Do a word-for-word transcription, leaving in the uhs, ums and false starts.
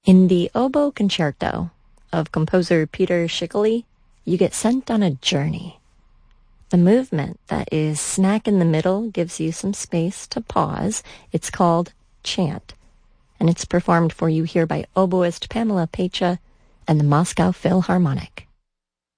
In the Oboe Concerto of composer Peter Schickele, you get sent on a journey. The movement that is smack in the middle gives you some space to pause. It's called chant, and it's performed for you here by oboist Pamela Pecha and the Moscow Philharmonic.